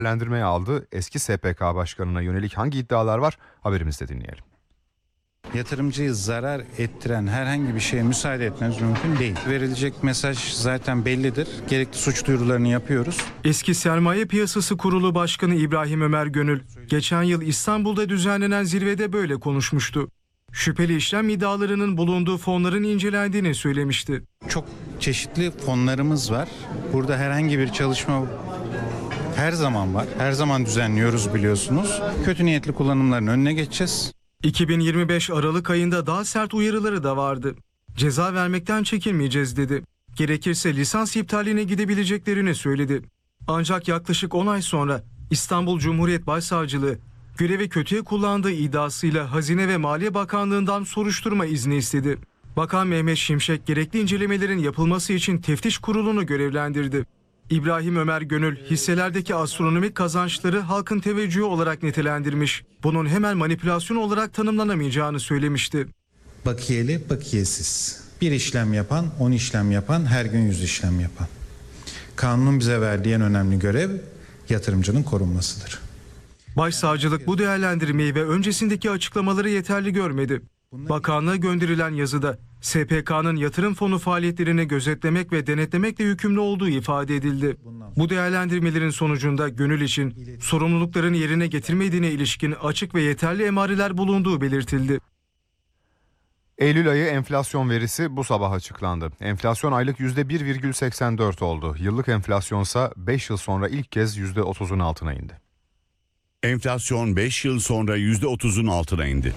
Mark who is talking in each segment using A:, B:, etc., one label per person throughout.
A: değerlendirmeye aldı. Eski SPK Başkanı'na yönelik hangi iddialar var? Haberimizde dinleyelim.
B: Yatırımcıyı zarar ettiren herhangi bir şeye müsaade etmemiz mümkün değil. Verilecek mesaj zaten bellidir. Gerekli suç duyurularını yapıyoruz.
C: Eski Sermaye Piyasası Kurulu Başkanı İbrahim Ömer Gönül, geçen yıl İstanbul'da düzenlenen zirvede böyle konuşmuştu. Şüpheli işlem iddialarının bulunduğu fonların incelendiğini söylemişti.
B: Çok çeşitli fonlarımız var. Burada herhangi bir çalışma her zaman var. Her zaman düzenliyoruz biliyorsunuz. Kötü niyetli kullanımların önüne geçeceğiz.
C: 2025 Aralık ayında daha sert uyarıları da vardı. Ceza vermekten çekinmeyeceğiz dedi. Gerekirse lisans iptaline gidebileceklerini söyledi. Ancak yaklaşık 10 ay sonra İstanbul Cumhuriyet Başsavcılığı görevi kötüye kullandığı iddiasıyla Hazine ve Maliye Bakanlığı'ndan soruşturma izni istedi. Bakan Mehmet Şimşek gerekli incelemelerin yapılması için teftiş kurulunu görevlendirdi. İbrahim Ömer Gönül hisselerdeki astronomik kazançları halkın teveccühü olarak nitelendirmiş. Bunun hemen manipülasyon olarak tanımlanamayacağını söylemişti.
B: Bakiyeli, bakiyesiz. Bir işlem yapan, 10 işlem yapan, her gün 100 işlem yapan. Kanunun bize verdiği en önemli görev yatırımcının korunmasıdır.
C: Başsavcılık bu değerlendirmeyi ve öncesindeki açıklamaları yeterli görmedi. Bakanlığa gönderilen yazıda SPK'nın yatırım fonu faaliyetlerini gözetlemek ve denetlemekle yükümlü olduğu ifade edildi. Bu değerlendirmelerin sonucunda Gönül için sorumlulukların yerine getirmediğine ilişkin açık ve yeterli emareler bulunduğu belirtildi.
A: Eylül ayı enflasyon verisi bu sabah açıklandı. Enflasyon aylık %1,84 oldu. Yıllık enflasyonsa 5 yıl sonra ilk kez %30'un altına indi.
D: Enflasyon 5 yıl sonra %30'un altına indi.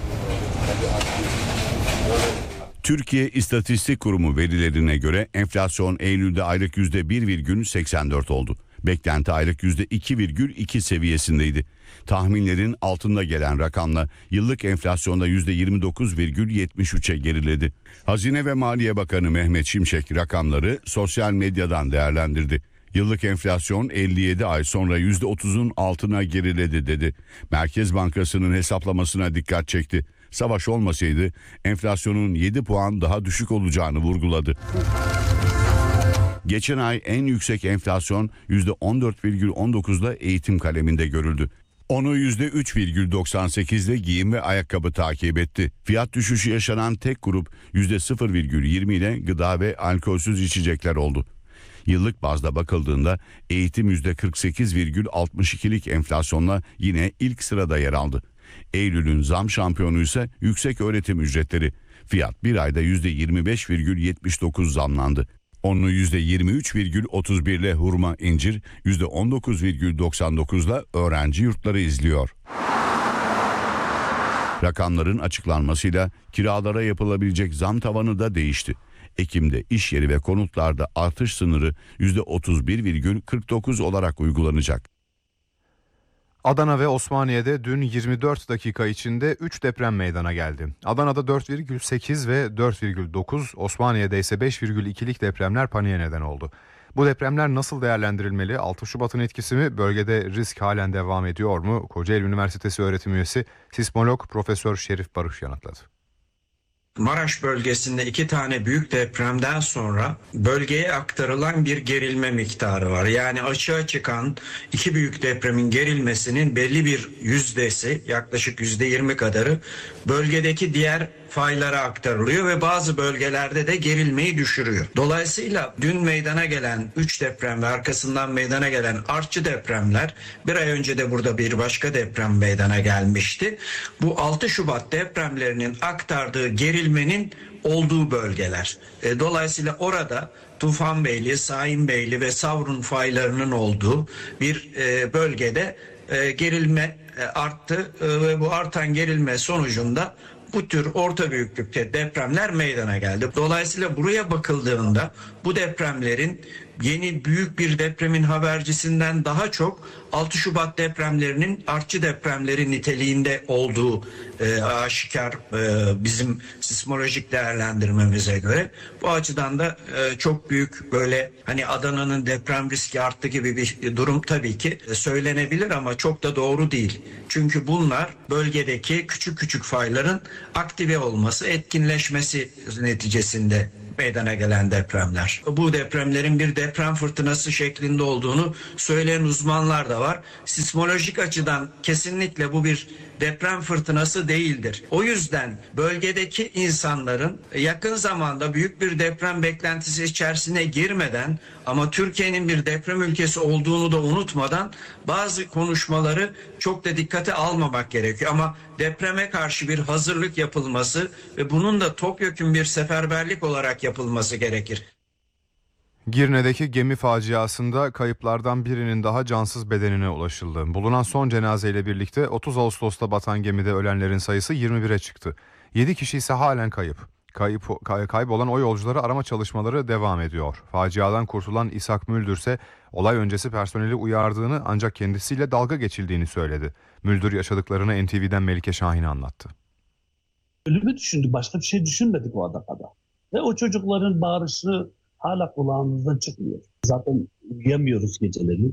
D: Türkiye İstatistik Kurumu verilerine göre enflasyon Eylül'de aylık %1,84 oldu. Beklenti aylık %2,2 seviyesindeydi. Tahminlerin altında gelen rakamla yıllık enflasyonda %29,73'e geriledi. Hazine ve Maliye Bakanı Mehmet Şimşek rakamları sosyal medyadan değerlendirdi. Yıllık enflasyon 57 ay sonra %30'un altına geriledi dedi. Merkez Bankası'nın hesaplamasına dikkat çekti. Savaş olmasaydı enflasyonun 7 puan daha düşük olacağını vurguladı. Geçen ay en yüksek enflasyon %14,19'da eğitim kaleminde görüldü. Onu %3,98'de giyim ve ayakkabı takip etti. Fiyat düşüşü yaşanan tek grup %0,20 ile gıda ve alkolsüz içecekler oldu. Yıllık bazda bakıldığında eğitim %48,62'lik enflasyonla yine ilk sırada yer aldı. Eylül'ün zam şampiyonu ise yüksek öğretim ücretleri. Fiyat bir ayda %25,79 zamlandı. Onu %23,31 ile hurma incir, %19,99 ile öğrenci yurtları izliyor. Rakamların açıklanmasıyla kiralara yapılabilecek zam tavanı da değişti. Ekim'de iş yeri ve konutlarda artış sınırı %31,49 olarak uygulanacak.
A: Adana ve Osmaniye'de dün 24 dakika içinde 3 deprem meydana geldi. Adana'da 4,8 ve 4,9, Osmaniye'de ise 5,2'lik depremler paniğe neden oldu. Bu depremler nasıl değerlendirilmeli? 6 Şubat'ın etkisi mi? Bölgede risk halen devam ediyor mu? Kocaeli Üniversitesi öğretim üyesi sismolog Profesör Şerif Barış yanıtladı.
E: Maraş bölgesinde 2 tane büyük depremden sonra bölgeye aktarılan bir gerilme miktarı var. Yani açığa çıkan 2 büyük depremin gerilmesinin belli bir yüzdesi, yaklaşık %20 kadarı bölgedeki diğer faylara aktarılıyor ve bazı bölgelerde de gerilmeyi düşürüyor. Dolayısıyla dün meydana gelen 3 deprem ve arkasından meydana gelen artçı depremler, bir ay önce de burada bir başka deprem meydana gelmişti. Bu 6 Şubat depremlerinin aktardığı gerilmenin olduğu bölgeler. Dolayısıyla orada Tufanbeyli, Sahinbeyli ve Savrun faylarının olduğu bir bölgede gerilme arttı ve bu artan gerilme sonucunda bu tür orta büyüklükte depremler meydana geldi. Dolayısıyla buraya bakıldığında bu depremlerin yeni büyük bir depremin habercisinden daha çok 6 Şubat depremlerinin artçı depremleri niteliğinde olduğu aşikar bizim sismolojik değerlendirmemize göre. Bu açıdan da çok büyük böyle hani Adana'nın deprem riski arttı gibi bir durum tabii ki söylenebilir ama çok da doğru değil. Çünkü bunlar bölgedeki küçük küçük fayların aktive olması, etkinleşmesi neticesinde meydana gelen depremler. Bu depremlerin bir deprem fırtınası şeklinde olduğunu söyleyen uzmanlar da var. Sismolojik açıdan kesinlikle bu bir deprem fırtınası değildir. O yüzden bölgedeki insanların yakın zamanda büyük bir deprem beklentisi içerisine girmeden ama Türkiye'nin bir deprem ülkesi olduğunu da unutmadan bazı konuşmaları çok da dikkate almamak gerekiyor. Ama depreme karşı bir hazırlık yapılması ve bunun da topyekün bir seferberlik olarak yapılması gerekir.
A: Girne'deki gemi faciasında kayıplardan birinin daha cansız bedenine ulaşıldı. Bulunan son cenazeyle birlikte 30 Ağustos'ta batan gemide ölenlerin sayısı 21'e çıktı. 7 kişi ise halen kayıp. Kaybolan o yolcuları arama çalışmaları devam ediyor. Faciadan kurtulan İshak Müldür ise olay öncesi personeli uyardığını ancak kendisiyle dalga geçildiğini söyledi. Müldür yaşadıklarını NTV'den Melike Şahin anlattı.
F: Ölümü düşündük, başka bir şey düşünmedik o ana kadar. Ve o çocukların bağırışı hala kulağımızdan çıkmıyor. Zaten uyuyamıyoruz geceleri.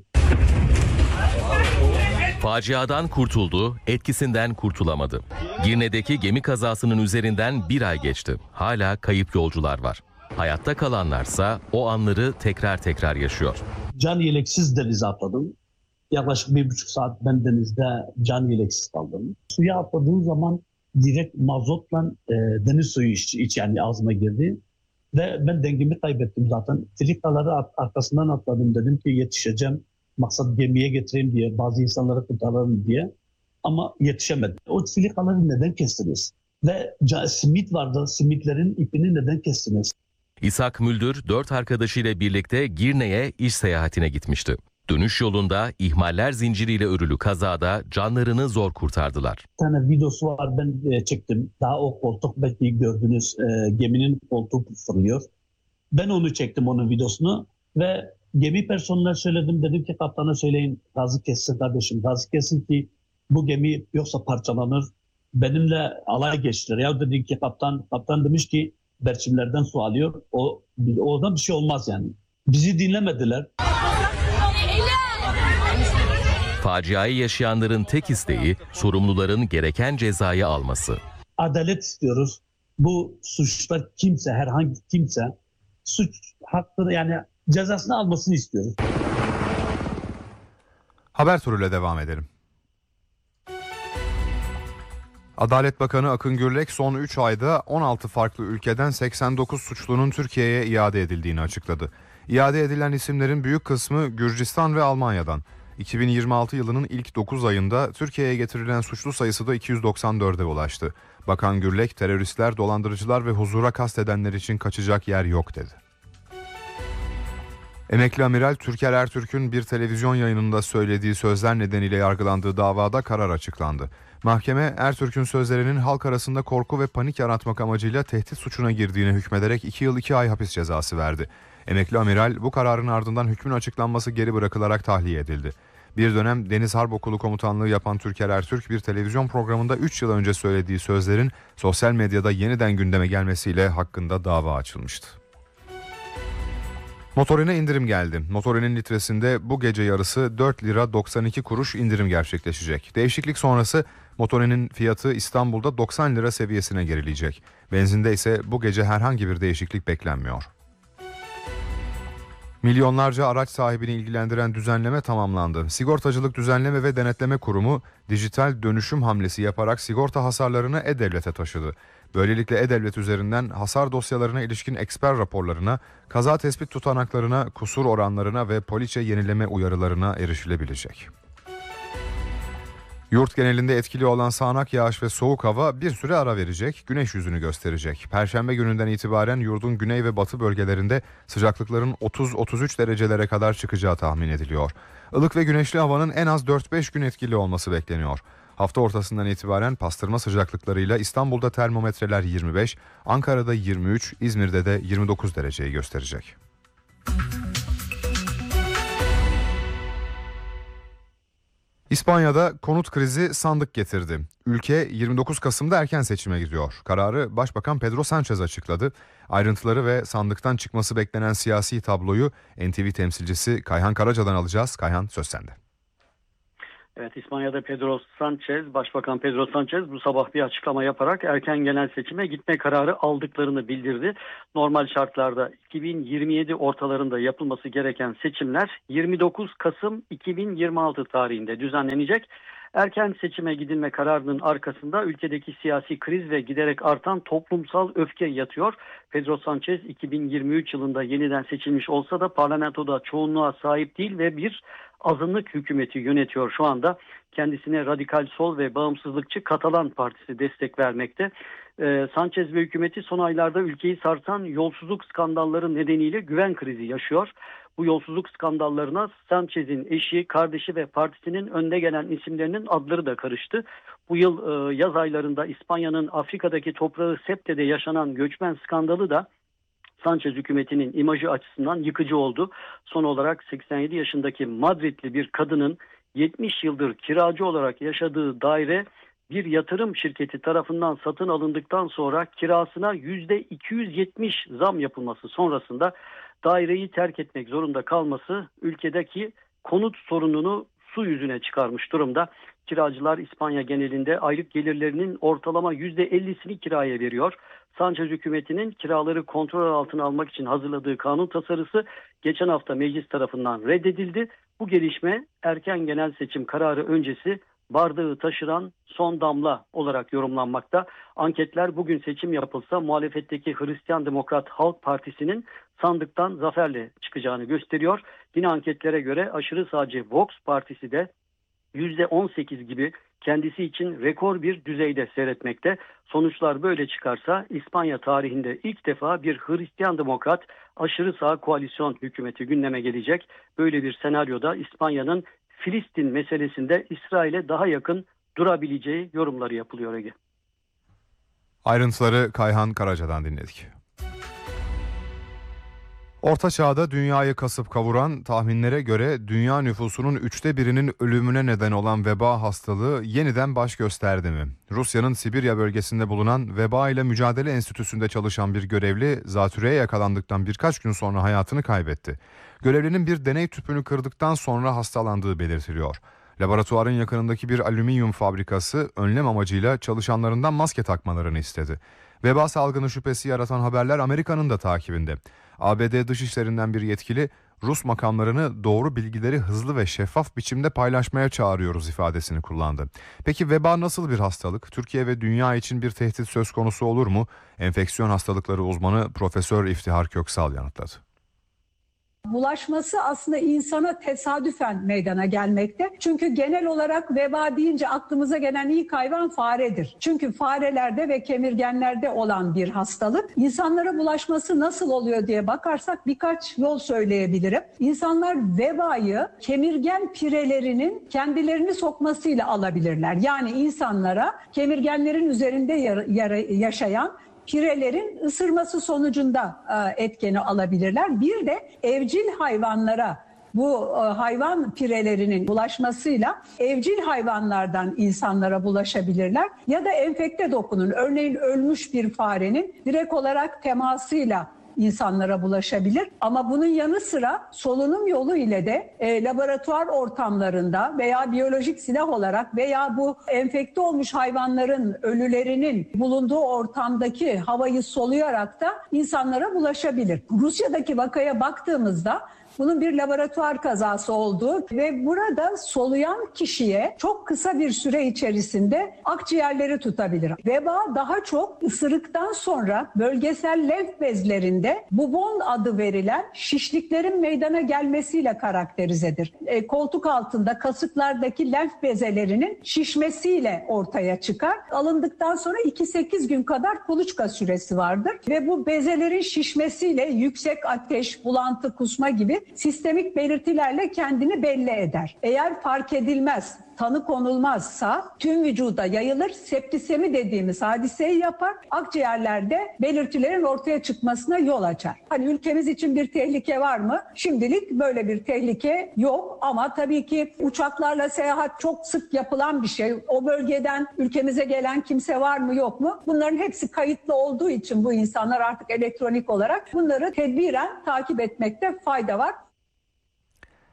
G: Faciadan kurtuldu, etkisinden kurtulamadı. Girne'deki gemi kazasının üzerinden bir ay geçti. Hala kayıp yolcular var. Hayatta kalanlarsa o anları tekrar yaşıyor.
F: Can yeleksiz denize atladım. Yaklaşık 1,5 saat ben denizde can yeleksiz kaldım. Suya atladığım zaman direkt mazotla deniz suyu yani ağzıma girdi. Ve ben dengemi kaybettim zaten. Trikaları arkasından atladım. Dedim ki yetişeceğim. Maksat gemiye getireyim diye, bazı insanları kurtaralım diye. Ama yetişemedim. O filikaları neden kestiniz? Ve simit vardı. Simitlerin ipini neden kestiniz?
G: İshak Müldür 4 arkadaşıyla birlikte Girne'ye iş seyahatine gitmişti. Dönüş yolunda ihmaller zinciriyle örülü kazada canlarını zor kurtardılar.
F: Bir tane videosu var, ben çektim. Daha o koltuk belki gördünüz, geminin koltuğu fırlıyor. Ben onu çektim, onun videosunu ve gemi personeline söyledim. Dedim ki kaptana söyleyin, gazı kessin kardeşim, gazı kessin ki bu gemi yoksa parçalanır. Benimle alay geçtiler. Ya dedi ki kaptan demiş ki berçimlerden su alıyor. Oradan bir şey olmaz yani. Bizi dinlemediler.
G: Faciayı yaşayanların tek isteği sorumluların gereken cezayı alması.
F: Adalet istiyoruz. Bu suçlar herhangi kimse suç hakkını yani cezasını almasını istiyoruz.
A: Haber turuyla devam edelim. Adalet Bakanı Akın Gürlek son 3 ayda 16 farklı ülkeden 89 suçlunun Türkiye'ye iade edildiğini açıkladı. İade edilen isimlerin büyük kısmı Gürcistan ve Almanya'dan. 2026 yılının ilk 9 ayında Türkiye'ye getirilen suçlu sayısı da 294'e ulaştı. Bakan Gürlek, teröristler, dolandırıcılar ve huzura kastedenler için kaçacak yer yok dedi. Emekli Amiral Türker Ertürk'ün bir televizyon yayınında söylediği sözler nedeniyle yargılandığı davada karar açıklandı. Mahkeme, Ertürk'ün sözlerinin halk arasında korku ve panik yaratmak amacıyla tehdit suçuna girdiğine hükmederek 2 yıl 2 ay hapis cezası verdi. Emekli Amiral bu kararın ardından hükmün açıklanması geri bırakılarak tahliye edildi. Bir dönem Deniz Harp Okulu komutanlığı yapan Türker Ertürk bir televizyon programında 3 yıl önce söylediği sözlerin sosyal medyada yeniden gündeme gelmesiyle hakkında dava açılmıştı. Motorine indirim geldi. Motorinin litresinde bu gece yarısı 4 lira 92 kuruş indirim gerçekleşecek. Değişiklik sonrası motorinin fiyatı İstanbul'da 90 lira seviyesine gerileyecek. Benzinde ise bu gece herhangi bir değişiklik beklenmiyor. Milyonlarca araç sahibini ilgilendiren düzenleme tamamlandı. Sigortacılık Düzenleme ve Denetleme Kurumu dijital dönüşüm hamlesi yaparak sigorta hasarlarını E-Devlet'e taşıdı. Böylelikle E-Devlet üzerinden hasar dosyalarına ilişkin eksper raporlarına, kaza tespit tutanaklarına, kusur oranlarına ve poliçe yenileme uyarılarına erişilebilecek. Yurt genelinde etkili olan sağanak yağış ve soğuk hava bir süre ara verecek, güneş yüzünü gösterecek. Perşembe gününden itibaren yurdun güney ve batı bölgelerinde sıcaklıkların 30-33 derecelere kadar çıkacağı tahmin ediliyor. Ilık ve güneşli havanın en az 4-5 gün etkili olması bekleniyor. Hafta ortasından itibaren pastırma sıcaklıklarıyla İstanbul'da termometreler 25, Ankara'da 23, İzmir'de de 29 dereceyi gösterecek. İspanya'da konut krizi sandık getirdi. Ülke 29 Kasım'da erken seçime gidiyor. Kararı Başbakan Pedro Sánchez açıkladı. Ayrıntıları ve sandıktan çıkması beklenen siyasi tabloyu NTV temsilcisi Kayhan Karaca'dan alacağız. Kayhan, söz sende.
H: Evet, İspanya'da Başbakan Pedro Sánchez bu sabah bir açıklama yaparak erken genel seçime gitme kararı aldıklarını bildirdi. Normal şartlarda 2027 ortalarında yapılması gereken seçimler 29 Kasım 2026 tarihinde düzenlenecek. Erken seçime gidilme kararının arkasında ülkedeki siyasi kriz ve giderek artan toplumsal öfke yatıyor. Pedro Sánchez 2023 yılında yeniden seçilmiş olsa da parlamentoda çoğunluğa sahip değil ve bir azınlık hükümeti yönetiyor şu anda. Kendisine radikal sol ve bağımsızlıkçı Katalan Partisi destek vermekte. Sánchez ve hükümeti son aylarda ülkeyi sarsan yolsuzluk skandalları nedeniyle güven krizi yaşıyor. Bu yolsuzluk skandallarına Sánchez'in eşi, kardeşi ve partisinin önde gelen isimlerinin adları da karıştı. Bu yıl yaz aylarında İspanya'nın Afrika'daki toprağı Septe'de yaşanan göçmen skandalı da Sánchez hükümetinin imajı açısından yıkıcı oldu. Son olarak 87 yaşındaki Madridli bir kadının 70 yıldır kiracı olarak yaşadığı daire bir yatırım şirketi tarafından satın alındıktan sonra kirasına %270 zam yapılması sonrasında daireyi terk etmek zorunda kalması ülkedeki konut sorununu su yüzüne çıkarmış durumda. Kiracılar İspanya genelinde aylık gelirlerinin ortalama %50'sini kiraya veriyor. Sánchez hükümetinin kiraları kontrol altına almak için hazırladığı kanun tasarısı geçen hafta meclis tarafından reddedildi. Bu gelişme erken genel seçim kararı öncesi bardağı taşıran son damla olarak yorumlanmakta. Anketler bugün seçim yapılsa muhalefetteki Hristiyan Demokrat Halk Partisi'nin sandıktan zaferle çıkacağını gösteriyor. Yine anketlere göre aşırı sağcı Vox Partisi de %18 gibi kendisi için rekor bir düzeyde seyretmekte. Sonuçlar böyle çıkarsa İspanya tarihinde ilk defa bir Hristiyan Demokrat aşırı sağ koalisyon hükümeti gündeme gelecek. Böyle bir senaryoda İspanya'nın Filistin meselesinde İsrail'e daha yakın durabileceği yorumları yapılıyor Ege.
A: Ayrıntıları Kayhan Karaca'dan dinledik. Orta Çağ'da dünyayı kasıp kavuran, tahminlere göre dünya nüfusunun 1/3'inin ölümüne neden olan veba hastalığı yeniden baş gösterdi mi? Rusya'nın Sibirya bölgesinde bulunan Veba ile Mücadele Enstitüsü'nde çalışan bir görevli zatürreye yakalandıktan birkaç gün sonra hayatını kaybetti. Görevlinin bir deney tüpünü kırdıktan sonra hastalandığı belirtiliyor. Laboratuvarın yakınındaki bir alüminyum fabrikası önlem amacıyla çalışanlarından maske takmalarını istedi. Veba salgını şüphesi yaratan haberler Amerika'nın da takibinde. ABD Dışişleri'nden bir yetkili Rus makamlarını doğru bilgileri hızlı ve şeffaf biçimde paylaşmaya çağırıyoruz ifadesini kullandı. Peki veba nasıl bir hastalık? Türkiye ve dünya için bir tehdit söz konusu olur mu? Enfeksiyon hastalıkları uzmanı Profesör İftihar Köksal yanıtladı.
I: Bulaşması aslında insana tesadüfen meydana gelmekte. Çünkü genel olarak veba deyince aklımıza gelen ilk hayvan faredir. Çünkü farelerde ve kemirgenlerde olan bir hastalık. İnsanlara bulaşması nasıl oluyor diye bakarsak birkaç yol söyleyebilirim. İnsanlar vebayı kemirgen pirelerinin kendilerini sokmasıyla alabilirler. Yani insanlara kemirgenlerin üzerinde yaşayan pirelerin ısırması sonucunda etkeni alabilirler. Bir de evcil hayvanlara bu hayvan pirelerinin bulaşmasıyla evcil hayvanlardan insanlara bulaşabilirler. Ya da enfekte dokunun, örneğin ölmüş bir farenin direkt olarak temasıyla insanlara bulaşabilir. Ama bunun yanı sıra solunum yolu ile de laboratuvar ortamlarında veya biyolojik silah olarak veya bu enfekte olmuş hayvanların ölülerinin bulunduğu ortamdaki havayı soluyarak da insanlara bulaşabilir. Rusya'daki vakaya baktığımızda bunun bir laboratuvar kazası olduğu ve burada soluyan kişiye çok kısa bir süre içerisinde akciğerleri tutabilir. Veba daha çok ısırıktan sonra bölgesel lenf bezlerinde bubon adı verilen şişliklerin meydana gelmesiyle karakterizedir. Koltuk altında kasıklardaki lenf bezelerinin şişmesiyle ortaya çıkar. Alındıktan sonra 2-8 gün kadar kuluçka süresi vardır ve bu bezelerin şişmesiyle yüksek ateş, bulantı, kusma gibi sistemik belirtilerle kendini belli eder. Eğer fark edilmez, tanı konulmazsa tüm vücuda yayılır, septisemi dediğimiz hadiseyi yapar, akciğerlerde belirtilerin ortaya çıkmasına yol açar. Hani ülkemiz için bir tehlike var mı? Şimdilik böyle bir tehlike yok ama tabii ki uçaklarla seyahat çok sık yapılan bir şey. O bölgeden ülkemize gelen kimse var mı yok mu? Bunların hepsi kayıtlı olduğu için bu insanlar artık elektronik olarak bunları tedbiren takip etmekte fayda var.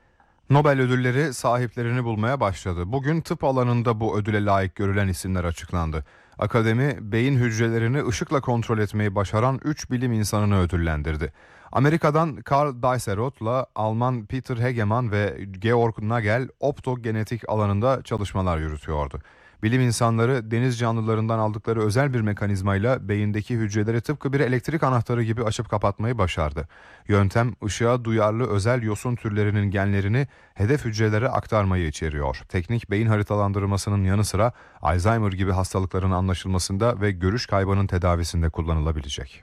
A: Nobel ödülleri sahiplerini bulmaya başladı. Bugün tıp alanında bu ödüle layık görülen isimler açıklandı. Akademi, beyin hücrelerini ışıkla kontrol etmeyi başaran 3 bilim insanını ödüllendirdi. Amerika'dan Karl Dicerot'la Alman Peter Hegemann ve Georg Nagel optogenetik alanında çalışmalar yürütüyordu. Bilim insanları deniz canlılarından aldıkları özel bir mekanizmayla beyindeki hücreleri tıpkı bir elektrik anahtarı gibi açıp kapatmayı başardı. Yöntem ışığa duyarlı özel yosun türlerinin genlerini hedef hücrelere aktarmayı içeriyor. Teknik beyin haritalandırmasının yanı sıra Alzheimer gibi hastalıkların anlaşılmasında ve görüş kaybının tedavisinde kullanılabilecek.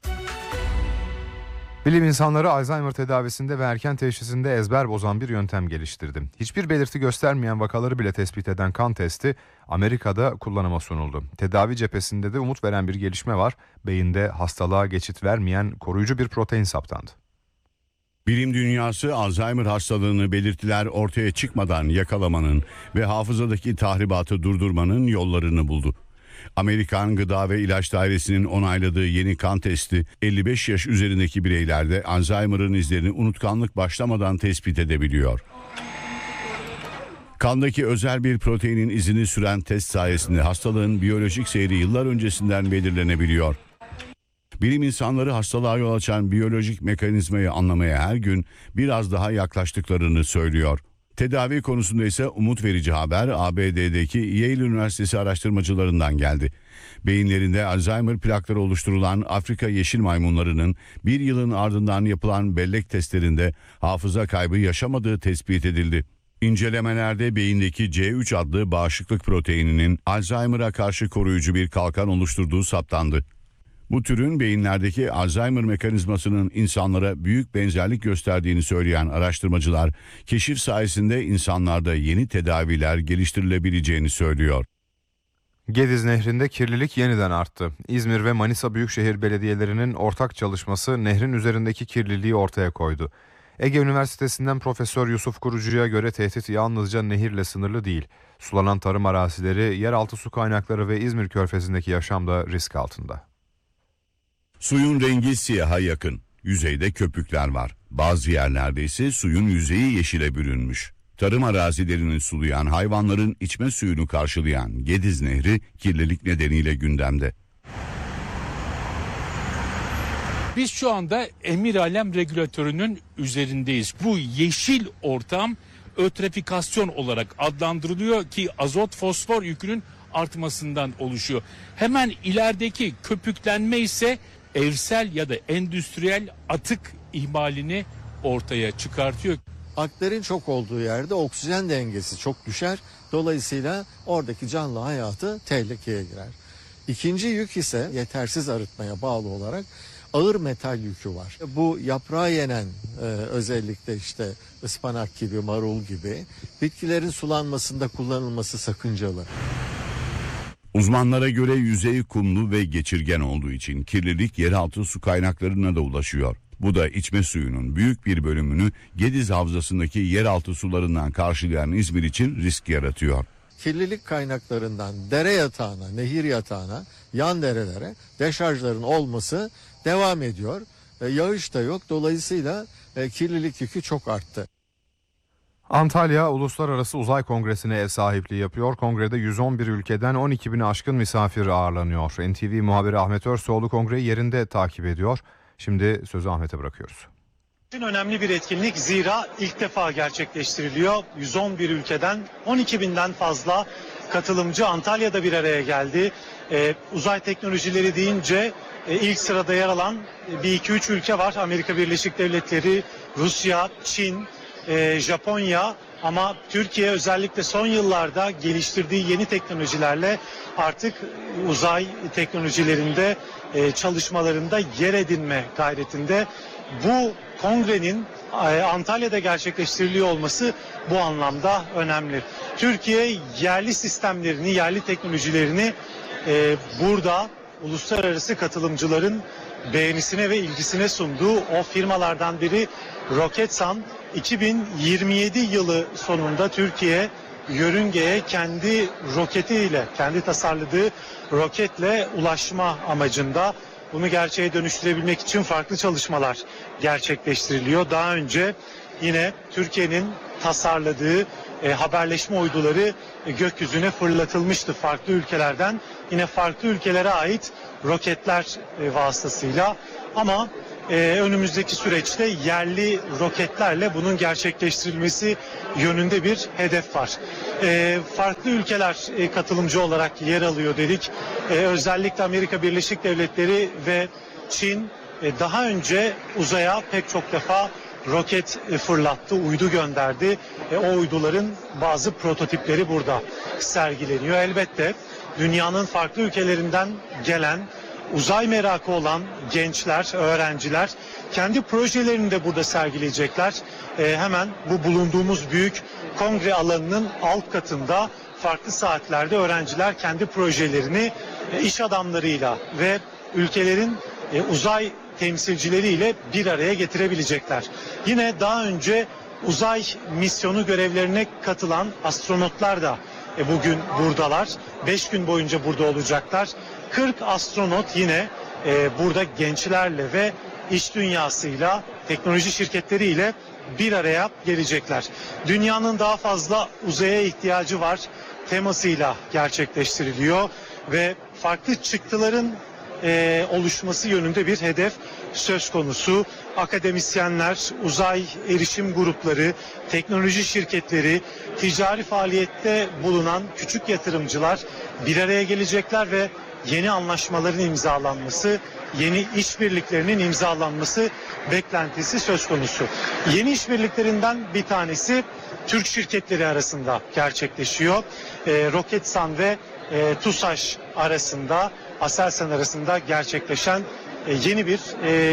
A: Bilim insanları Alzheimer tedavisinde ve erken teşhisinde ezber bozan bir yöntem geliştirdi. Hiçbir belirti göstermeyen vakaları bile tespit eden kan testi Amerika'da kullanıma sunuldu. Tedavi cephesinde de umut veren bir gelişme var. Beyinde hastalığa geçit vermeyen koruyucu bir protein saptandı.
D: Bilim dünyası Alzheimer hastalığını belirtiler ortaya çıkmadan yakalamanın ve hafızadaki tahribatı durdurmanın yollarını buldu. Amerikan Gıda ve İlaç Dairesi'nin onayladığı yeni kan testi 55 yaş üzerindeki bireylerde Alzheimer'ın izlerini unutkanlık başlamadan tespit edebiliyor. Kandaki özel bir proteinin izini süren test sayesinde hastalığın biyolojik seyri yıllar öncesinden belirlenebiliyor. Bilim insanları hastalığa yol açan biyolojik mekanizmayı anlamaya her gün biraz daha yaklaştıklarını söylüyor. Tedavi konusunda ise umut verici haber ABD'deki Yale Üniversitesi araştırmacılarından geldi. Beyinlerinde Alzheimer plakları oluşturulan Afrika yeşil maymunlarının bir yılın ardından yapılan bellek testlerinde hafıza kaybı yaşamadığı tespit edildi. İncelemelerde beyindeki C3 adlı bağışıklık proteininin Alzheimer'a karşı koruyucu bir kalkan oluşturduğu saptandı. Bu türün beyinlerdeki Alzheimer mekanizmasının insanlara büyük benzerlik gösterdiğini söyleyen araştırmacılar, keşif sayesinde insanlarda yeni tedaviler geliştirilebileceğini söylüyor.
A: Gediz Nehri'nde kirlilik yeniden arttı. İzmir ve Manisa Büyükşehir Belediyelerinin ortak çalışması nehrin üzerindeki kirliliği ortaya koydu. Ege Üniversitesi'nden Profesör Yusuf Kurucu'ya göre tehdit yalnızca nehirle sınırlı değil. Sulanan tarım arazileri, yeraltı su kaynakları ve İzmir Körfezi'ndeki yaşam da risk altında.
D: Suyun rengi siyaha yakın. Yüzeyde köpükler var. Bazı yerlerde ise suyun yüzeyi yeşile bürünmüş. Tarım arazilerini sulayan, hayvanların içme suyunu karşılayan Gediz Nehri kirlilik nedeniyle gündemde.
J: Biz şu anda Emiralem regülatörünün üzerindeyiz. Bu yeşil ortam ötrifikasyon olarak adlandırılıyor ki azot fosfor yükünün artmasından oluşuyor. Hemen ilerideki köpüklenme ise evsel ya da endüstriyel atık ihmalini ortaya çıkartıyor.
K: Aklerin çok olduğu yerde oksijen dengesi çok düşer. Dolayısıyla oradaki canlı hayatı tehlikeye girer. İkinci yük ise yetersiz arıtmaya bağlı olarak ağır metal yükü var. Bu yaprağı yenen özellikle işte ıspanak gibi, marul gibi bitkilerin sulanmasında kullanılması sakıncalı.
D: Uzmanlara göre yüzey kumlu ve geçirgen olduğu için kirlilik yeraltı su kaynaklarına da ulaşıyor. Bu da içme suyunun büyük bir bölümünü Gediz Havzası'ndaki yeraltı sularından karşılayan İzmir için risk yaratıyor.
K: Kirlilik kaynaklarından dere yatağına, nehir yatağına, yan derelere deşarjların olması devam ediyor. Yağış da yok. Dolayısıyla kirlilik yükü çok arttı.
A: Antalya Uluslararası Uzay Kongresi'ne ev sahipliği yapıyor. Kongrede 111 ülkeden 12 bini aşkın misafir ağırlanıyor. NTV muhabiri Ahmet Örsoğlu kongreyi yerinde takip ediyor. Şimdi sözü Ahmet'e bırakıyoruz.
L: Önemli bir etkinlik, zira ilk defa gerçekleştiriliyor. 111 ülkeden 12 binden fazla katılımcı Antalya'da bir araya geldi. Uzay teknolojileri deyince ilk sırada yer alan bir 2-3 ülke var. Amerika Birleşik Devletleri, Rusya, Çin, Japonya, ama Türkiye özellikle son yıllarda geliştirdiği yeni teknolojilerle artık uzay teknolojilerinde çalışmalarında yer edinme gayretinde. Bu kongrenin Antalya'da gerçekleştiriliyor olması bu anlamda önemli. Türkiye yerli sistemlerini, yerli teknolojilerini burada uluslararası katılımcıların beğenisine ve ilgisine sunduğu o firmalardan biri Roketsan. 2027 yılı sonunda Türkiye yörüngeye kendi roketiyle, kendi tasarladığı roketle ulaşma amacında. Bunu gerçeğe dönüştürebilmek için farklı çalışmalar gerçekleştiriliyor. Daha önce yine Türkiye'nin tasarladığı haberleşme uyduları gökyüzüne fırlatılmıştı farklı ülkelerden. Yine farklı ülkelere ait roketler vasıtasıyla, ama önümüzdeki süreçte yerli roketlerle bunun gerçekleştirilmesi yönünde bir hedef var. Farklı ülkeler katılımcı olarak yer alıyor dedik. Özellikle Amerika Birleşik Devletleri ve Çin daha önce uzaya pek çok defa roket fırlattı, uydu gönderdi. O uyduların bazı prototipleri burada sergileniyor. Elbette dünyanın farklı ülkelerinden gelen, uzay merakı olan gençler, öğrenciler kendi projelerini de burada sergileyecekler. Hemen bu bulunduğumuz büyük kongre alanının alt katında farklı saatlerde öğrenciler kendi projelerini iş adamlarıyla ve ülkelerin uzay temsilcileriyle bir araya getirebilecekler. Yine daha önce uzay misyonu görevlerine katılan astronotlar da bugün buradalar. 5 gün boyunca burada olacaklar. 40 astronot yine burada gençlerle ve iş dünyasıyla, teknoloji şirketleriyle bir araya gelecekler. Dünyanın daha fazla uzaya ihtiyacı var temasıyla gerçekleştiriliyor ve farklı çıktıların oluşması yönünde bir hedef söz konusu. Akademisyenler, uzay erişim grupları, teknoloji şirketleri, ticari faaliyette bulunan küçük yatırımcılar bir araya gelecekler ve yeni anlaşmaların imzalanması, yeni işbirliklerinin imzalanması beklentisi söz konusu. Yeni işbirliklerinden bir tanesi Türk şirketleri arasında gerçekleşiyor. Roketsan ve TUSAŞ arasında, Aselsan arasında gerçekleşen yeni bir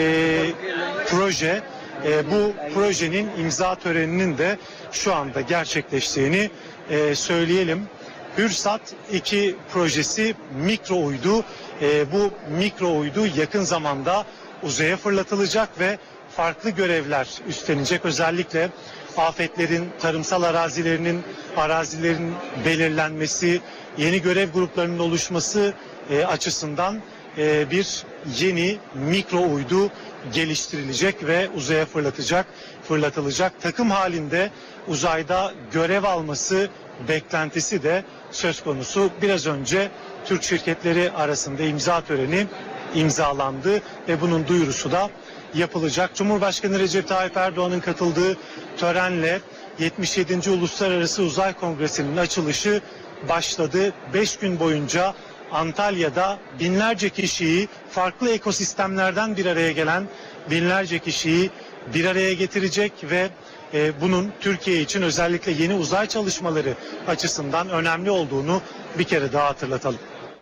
L: proje. Bu projenin imza töreninin de şu anda gerçekleştiğini söyleyelim. Hürsat 2 projesi mikro uydu. Bu mikro uydu yakın zamanda uzaya fırlatılacak ve farklı görevler üstlenecek. Özellikle afetlerin, tarımsal arazilerin belirlenmesi, yeni görev gruplarının oluşması açısından bir yeni mikro uydu geliştirilecek ve uzaya fırlatılacak. Takım halinde uzayda görev alması beklentisi de söz konusu. Biraz önce Türk şirketleri arasında imza töreni imzalandı ve bunun duyurusu da yapılacak. Cumhurbaşkanı Recep Tayyip Erdoğan'ın katıldığı törenle 77. Uluslararası Uzay Kongresi'nin açılışı başladı. 5 gün boyunca Antalya'da binlerce kişiyi, farklı ekosistemlerden bir araya gelen binlerce kişiyi bir araya getirecek ve bunun Türkiye için özellikle yeni uzay çalışmaları açısından önemli olduğunu bir kere daha hatırlatalım.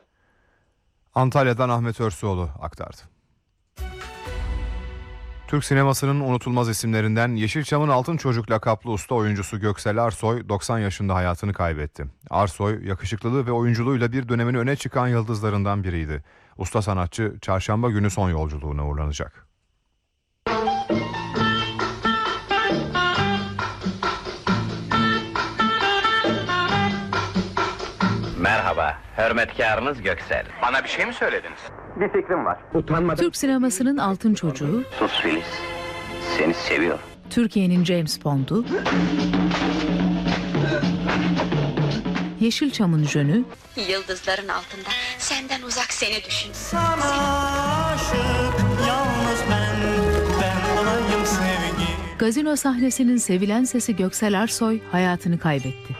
A: Antalya'dan Ahmet Örsuoğlu aktardı. Türk sinemasının unutulmaz isimlerinden Yeşilçam'ın Altın Çocuk lakaplı usta oyuncusu Göksel Arsoy 90 yaşında hayatını kaybetti. Arsoy yakışıklılığı ve oyunculuğuyla bir dönemin öne çıkan yıldızlarından biriydi. Usta sanatçı çarşamba günü son yolculuğuna uğurlanacak.
M: Merhaba, hürmetkarınız Göksel. Bana bir şey mi söylediniz? Bir fikrim var. Utanmadan...
N: Türk sinemasının altın çocuğu...
M: Sus Filiz, seni seviyor.
N: Türkiye'nin James Bond'u... Yeşilçam'ın jönü...
O: Yıldızların altında senden uzak seni düşün.
P: Sana aşık yalnız ben olayım sevgi.
N: Gazino sahnesinin sevilen sesi Göksel Arsoy hayatını kaybetti.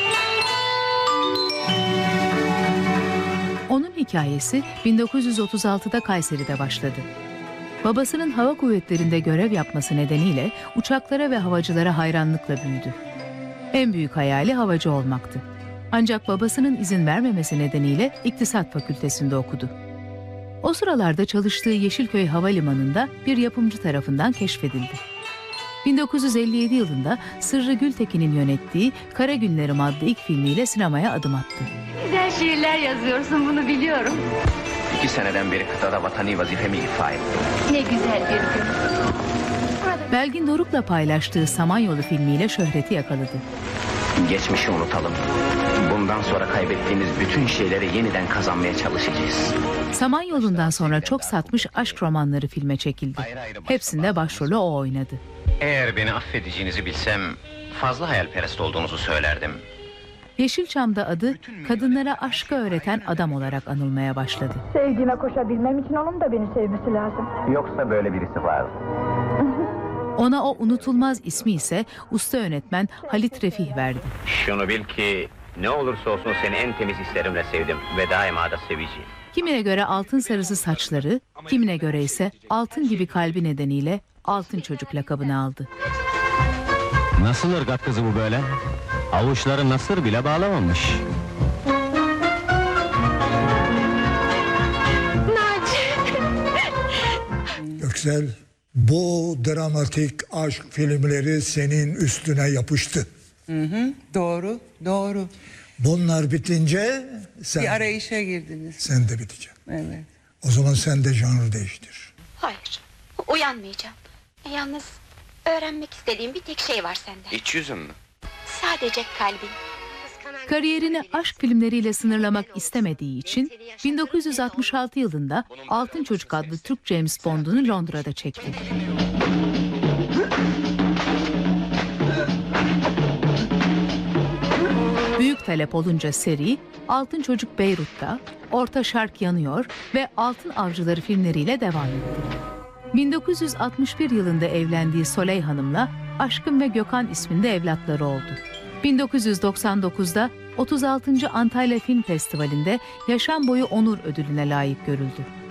N: Onun hikayesi 1936'da Kayseri'de başladı. Babasının hava kuvvetlerinde görev yapması nedeniyle uçaklara ve havacılara hayranlıkla büyüdü. En büyük hayali havacı olmaktı. Ancak babasının izin vermemesi nedeniyle İktisat Fakültesinde okudu. O sıralarda çalıştığı Yeşilköy Havalimanı'nda bir yapımcı tarafından keşfedildi. 1957 yılında Sırrı Gültekin'in yönettiği Kara Günlerim adlı ilk filmiyle sinemaya adım attı.
O: Güzel şiirler yazıyorsun, bunu biliyorum.
M: 2 seneden beri kıtada vatani vazifemi ifa ettim.
O: Ne güzel bir gün.
N: Belgin Doruk'la paylaştığı Samanyolu filmiyle şöhreti yakaladı.
M: Geçmişi unutalım. Bundan sonra kaybettiğimiz bütün şeyleri yeniden kazanmaya çalışacağız.
N: Samanyolu'ndan sonra çok satmış aşk romanları filme çekildi. Hepsinde başrolü o oynadı.
M: Eğer beni affedeceğinizi bilsem fazla hayalperest olduğunuzu söylerdim.
N: Yeşilçam'da adı kadınlara aşkı öğreten adam olarak anılmaya başladı.
Q: Sevdiğime koşabilmem için onun da beni sevmesi lazım.
M: Yoksa böyle birisi var.
N: Ona o unutulmaz ismi ise usta yönetmen Halit Refih verdi.
M: Şunu bil ki ne olursa olsun seni en temiz hislerimle sevdim ve daima da seveceğim.
N: Kimine göre altın sarısı saçları, kimine göre ise altın gibi kalbi nedeniyle Altın Çocuk lakabını aldı.
R: Nasıl ırgat kızı bu böyle? Avuçları nasır bile bağlamamış.
S: Göksel, bu dramatik aşk filmleri senin üstüne yapıştı.
T: Doğru, doğru.
S: Bunlar bitince sen,
T: Bir arayışa girdiniz.
S: sen de biteceksin.
T: Evet.
S: O zaman sen de janr değiştir.
O: Hayır, uyanmayacağım. Yalnız öğrenmek istediğim bir tek şey var senden.
M: İç yüzün mü?
O: Sadece kalbin.
N: Kariyerini aşk filmleriyle sınırlamak istemediği için 1966 yılında Altın Çocuk adlı Türk James Bond'unu Londra'da çekti. Büyük talep olunca seri Altın Çocuk Beyrut'ta, Orta Şark Yanıyor ve Altın Avcıları filmleriyle devam etti. 1961 yılında evlendiği Soley Hanım'la Aşkın ve Gökhan isminde evlatları oldu. 1999'da 36. Antalya Film Festivali'nde Yaşam Boyu Onur Ödülü'ne layık görüldü.